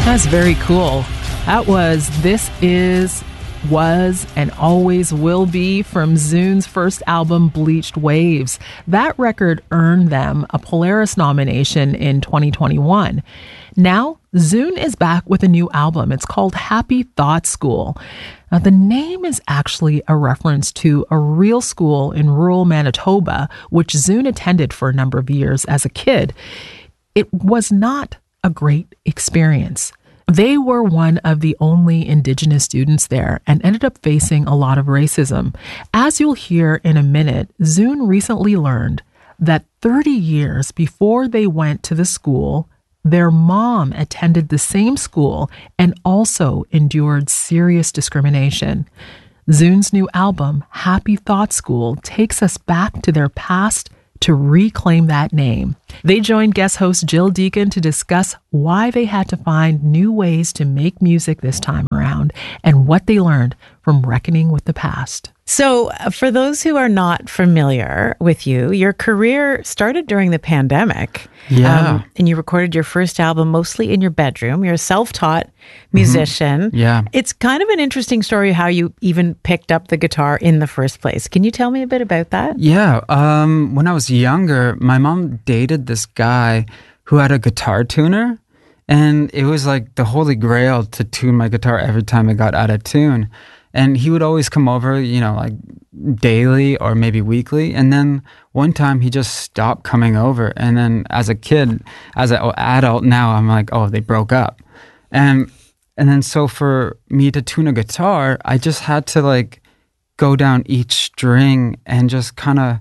That's very cool. That was This Is, Was, and Always Will Be from Zune's first album, Bleached Waves. That record earned them a Polaris nomination in 2021. Now, Zune is back with a new album. It's called Happy Thought School. Now, the name is actually a reference to a real school in rural Manitoba, which Zune attended for a number of years as a kid. It was not a great experience. They were one of the only Indigenous students there and ended up facing a lot of racism. As you'll hear in a minute, Zune recently learned that 30 years before they went to the school, their mom attended the same school and also endured serious discrimination. Zune's new album, Happy Thought School, takes us back to their past to reclaim that name. They joined guest host Jill Deacon to discuss why they had to find new ways to make music this time around and what they learned from reckoning with the past. So for those who are not familiar with you, your career started during the pandemic. Yeah. And you recorded your first album mostly in your bedroom. You're a self-taught musician. Mm-hmm. Yeah. It's kind of an interesting story how you even picked up the guitar in the first place. Can you tell me a bit about that? Yeah. When I was younger, my mom dated this guy who had a guitar tuner. And it was like the holy grail to tune my guitar every time it got out of tune. And he would always come over, like daily or maybe weekly. And then one time he just stopped coming over. And then as a kid, as an adult now, I'm like, oh, they broke up. And then so for me to tune a guitar, I just had to go down each string and just kind of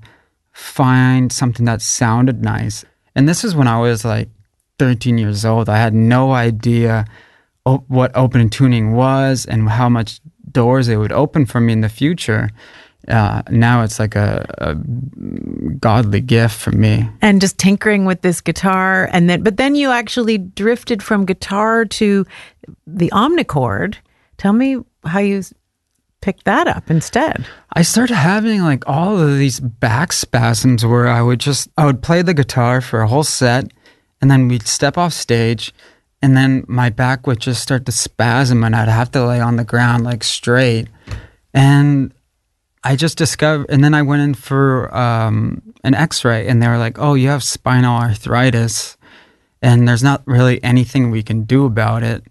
find something that sounded nice. And this is when I was 13 years old. I had no idea what open tuning was and how much doors it would open for me in the future. Now it's like a godly gift for me. And just tinkering with this guitar, but then you actually drifted from guitar to the Omnichord. Tell me how you picked that up instead. I started having all of these back spasms where I would play the guitar for a whole set, and then we'd step off stage, and then my back would just start to spasm, and I'd have to lay on the ground straight. And I just discovered, and then I went in for an x-ray, and they were like, oh, you have spinal arthritis, and there's not really anything we can do about it.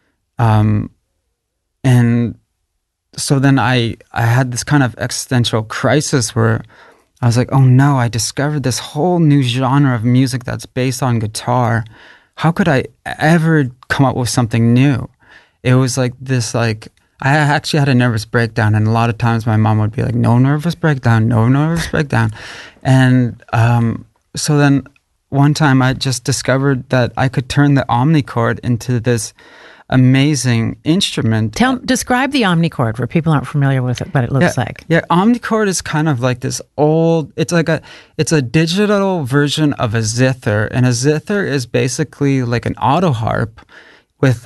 And so then I had this kind of existential crisis where I was like, oh no, I discovered this whole new genre of music that's based on guitar. How could I ever come up with something new? It was I actually had a nervous breakdown, and a lot of times my mom would be like, no nervous breakdown, no nervous breakdown. And so then one time I just discovered that I could turn the Omnichord into this amazing instrument. Describe the Omnichord for people who aren't familiar with what it looks like. Yeah, Omnichord is kind of like this old, it's a digital version of a zither, and a zither is basically like an auto harp with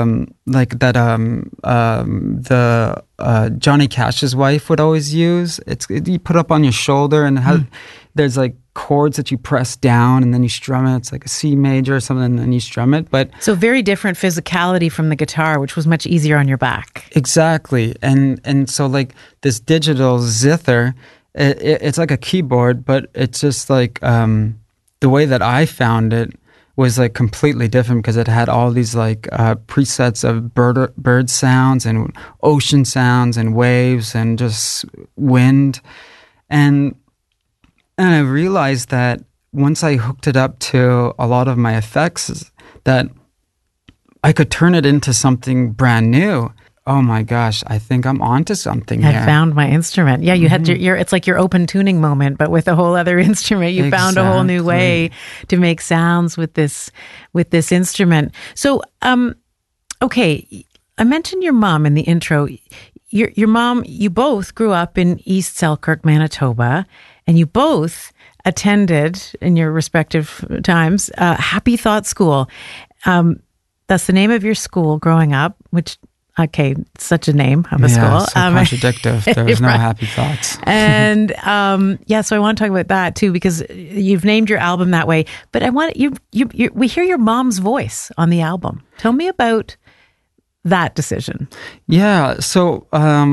Johnny Cash's wife would always use. You put it up on your shoulder, and there's chords that you press down, and then you strum it. It's like a C major or something, and then you strum it. But so very different physicality from the guitar, which was much easier on your back. Exactly, and so this digital zither, it's like a keyboard, but it's just the way that I found it was completely different because it had all these presets of bird sounds and ocean sounds and waves and just wind. And I realized that once I hooked it up to a lot of my effects, that I could turn it into something brand new. Oh my gosh, I think I'm onto something here. I found my instrument. Yeah, you had it's like your open tuning moment, but with a whole other instrument. You found a whole new way to make sounds with this instrument. So, okay, I mentioned your mom in the intro. Your mom, you both grew up in East Selkirk, Manitoba, and you both attended in your respective times Happy Thought School. That's the name of your school growing up, which Okay, such a name of a school. So contradictive. There was no right. Happy Thoughts. And so I want to talk about that too, because you've named your album that way. But I want we hear your mom's voice on the album. Tell me about that decision. Yeah, so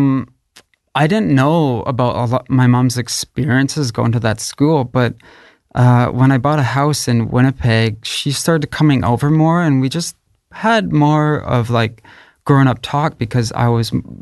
I didn't know about my mom's experiences going to that school, but when I bought a house in Winnipeg, she started coming over more, and we just had more of like grown up talk, because I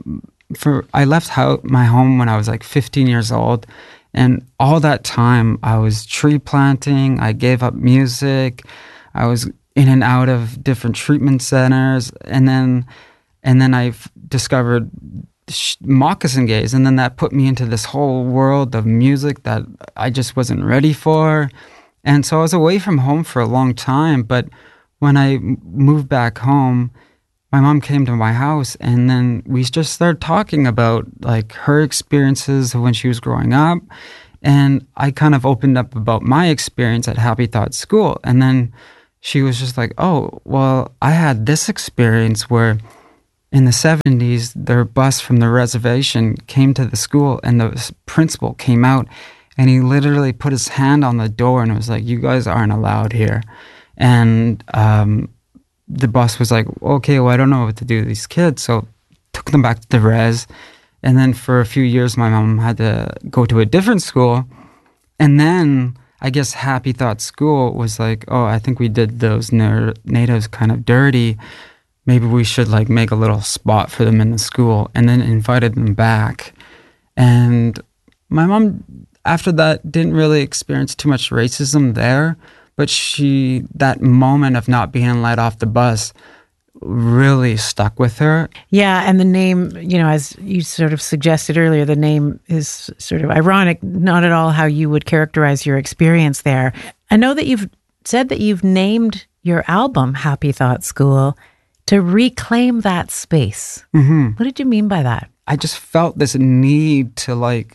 left my home when I was like 15 years old, and all that time I was tree planting. I gave up music. I was in and out of different treatment centers, and then I discovered Moccasin Gaze, and then that put me into this whole world of music that I just wasn't ready for. And so I was away from home for a long time, but when I moved back home, my mom came to my house, and then we just started talking about like her experiences when she was growing up, and I kind of opened up about my experience at Happy Thought School. And then she was just like, oh, well, I had this experience where in the 70s, their bus from the reservation came to the school, and the principal came out, and he literally put his hand on the door and was like, you guys aren't allowed here. And the bus was like, okay, well, I don't know what to do with these kids. So took them back to the res. And then for a few years, my mom had to go to a different school. And then I guess Happy Thought School was like, oh, I think we did those natives kind of dirty. Maybe we should like make a little spot for them in the school, and then invited them back. And my mom, after that, didn't really experience too much racism there, but that moment of not being let off the bus really stuck with her. Yeah, and the name, as you sort of suggested earlier, the name is sort of ironic, not at all how you would characterize your experience there. I know that you've said that you've named your album Happy Thought School to reclaim that space. Mm-hmm. What did you mean by that? I just felt this need to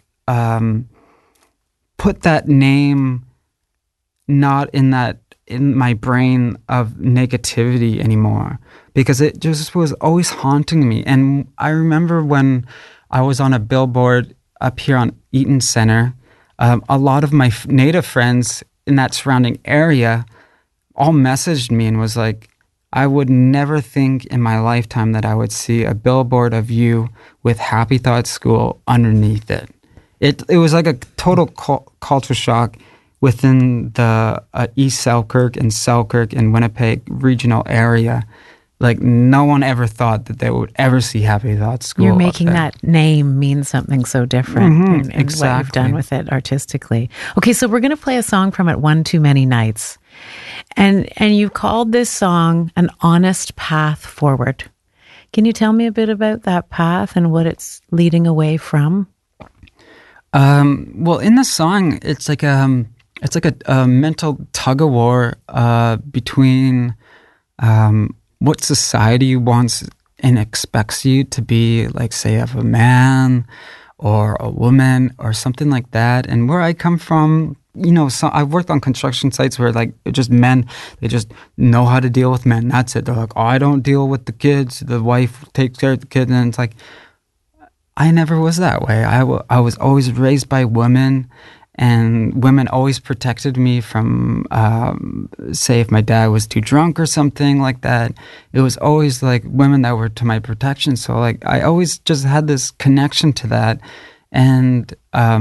put that name not in my brain of negativity anymore, because it just was always haunting me. And I remember when I was on a billboard up here on Eaton Center, a lot of my Native friends in that surrounding area all messaged me and was like, I would never think in my lifetime that I would see a billboard of you with Happy Thought School underneath it. It was like a total culture shock within the East Selkirk and Winnipeg regional area. Like, no one ever thought that they would ever see Happy Thought School. You're making that name mean something so different in exactly. what you've done with it artistically. Okay, so we're going to play a song from it, One Too Many Nights. And you called this song An Honest Path Forward. Can you tell me a bit about that path and what it's leading away from? Well, in the song, it's like a mental tug of war between what society wants and expects you to be, like, say, of a man or a woman or something like that. And where I come from, so I've worked on construction sites where, like, just men, they just know how to deal with men. That's it. They're like, oh, I don't deal with the kids. The wife takes care of the kids. And it's like, I never was that way. I was always raised by women, and women always protected me from, say, if my dad was too drunk or something like that. It was always like women that were to my protection. So, like, I always just had this connection to that, and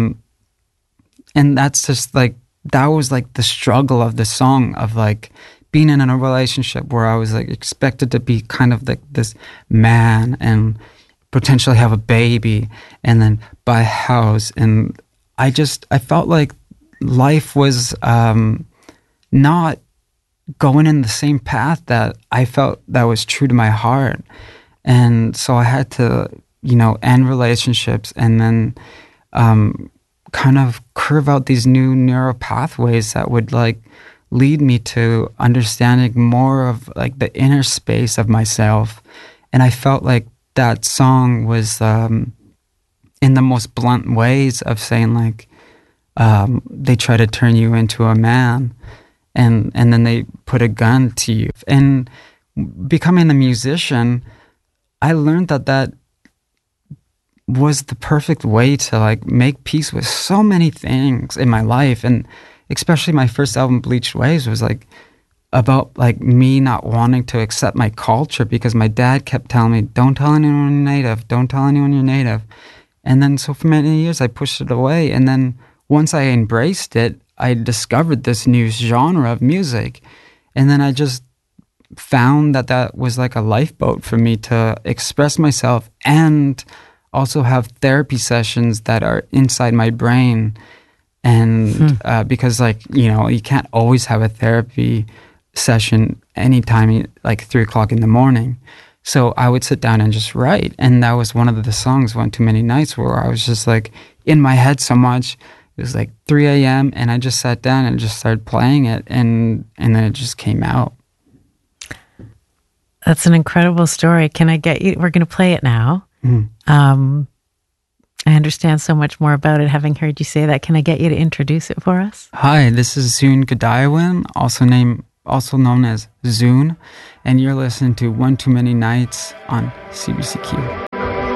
that's just like, that was like the struggle of the song, of like being in a relationship where I was like expected to be kind of like this man and potentially have a baby and then buy a house. And I felt like life was not going in the same path that I felt that was true to my heart. And so I had to, end relationships and then kind of curve out these new neural pathways that would, like, lead me to understanding more of, like, the inner space of myself. And I felt like that song was in the most blunt ways of saying, like, they try to turn you into a man and then they put a gun to you. And becoming a musician, I learned that was the perfect way to like make peace with so many things in my life. And especially my first album, Bleached Waves, was like about like me not wanting to accept my culture because my dad kept telling me, don't tell anyone you're native, don't tell anyone you're native. And then so for many years I pushed it away. And then once I embraced it, I discovered this new genre of music. And then I just found that was like a lifeboat for me to express myself and also have therapy sessions that are inside my brain. And because like, you know, you can't always have a therapy session anytime, like 3:00 in the morning. So I would sit down and just write. And that was one of the songs, One Too Many Nights, where I was just like in my head so much. It was like 3 a.m. and I just sat down and just started playing it. And then it just came out. That's an incredible story. Can I get you? We're going to play it now. I understand so much more about it having heard you say that. Can I get you to introduce it for us? Hi, this is Zune Gudaiwan, also known as Zune, and you're listening to One Too Many Nights on CBCQ.